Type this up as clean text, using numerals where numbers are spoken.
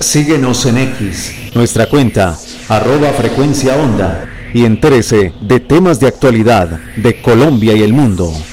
Síguenos en X, nuestra cuenta, @frecuencia onda. y entérese de temas de actualidad de Colombia y el mundo.